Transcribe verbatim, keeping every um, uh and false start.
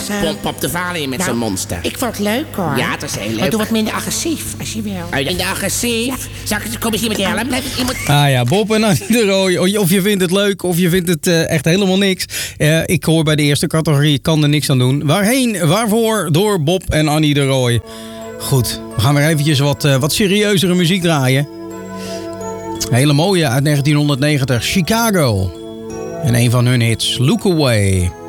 uh, Pop, Pop de Valer met nou, zijn monster. Ik vond het leuk, hoor. Ja, het is heel leuk. Maar doe wat minder agressief, als je wil. Uit in de agressief. Ja. Zal ik, kom eens hier met je helm? Blijf iemand... Ah ja, Bob en Annie de Rooij. Of je vindt het leuk, of je vindt het uh, echt helemaal niks. Uh, ik hoor bij de eerste categorie, ik kan er niks aan doen. Waarheen, waarvoor, door Bob en Annie de Rooij. Goed, we gaan weer eventjes wat, uh, wat serieuzere muziek draaien. Een hele mooie uit negentien negentig, Chicago. En een van hun hits, Look Away.